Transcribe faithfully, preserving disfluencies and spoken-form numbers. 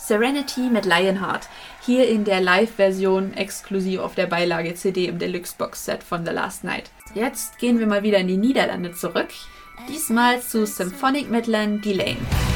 Serenity mit Lionheart. Hier in der Live-Version exklusiv auf der Beilage-C D im Deluxe-Box-Set von The Last Night. Jetzt gehen wir mal wieder in die Niederlande zurück. Diesmal zu Symphonic Midland Delane.